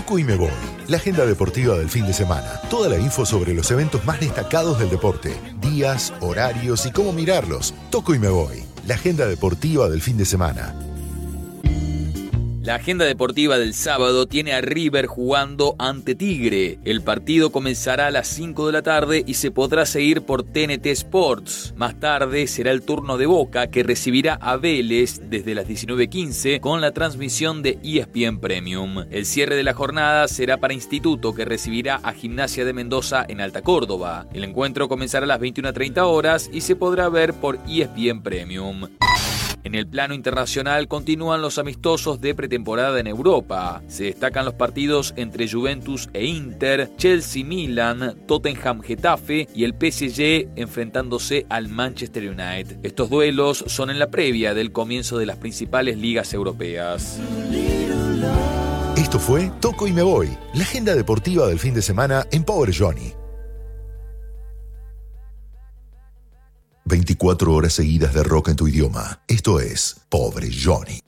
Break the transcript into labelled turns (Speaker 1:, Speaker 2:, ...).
Speaker 1: Toco y me voy. La agenda deportiva del fin de semana. Toda la info sobre los eventos más destacados del deporte. Días, horarios y cómo mirarlos. Toco y me voy. La agenda deportiva del fin de semana.
Speaker 2: La agenda deportiva del sábado tiene a River jugando ante Tigre. El partido comenzará a las 5 de la tarde y se podrá seguir por TNT Sports. Más tarde será el turno de Boca, que recibirá a Vélez desde las 19:15 con la transmisión de ESPN Premium. El cierre de la jornada será para Instituto, que recibirá a Gimnasia de Mendoza en Alta Córdoba. El encuentro comenzará a las 21:30 horas y se podrá ver por ESPN Premium. En el plano internacional continúan los amistosos de pretemporada en Europa. Se destacan los partidos entre Juventus e Inter, Chelsea-Milan, Tottenham-Getafe y el PSG enfrentándose al Manchester United. Estos duelos son en la previa del comienzo de las principales ligas europeas.
Speaker 1: Esto fue Toco y me voy, la agenda deportiva del fin de semana en Pobre Johnny. 24 horas seguidas de rock en tu idioma. Esto es Pobre Johnny.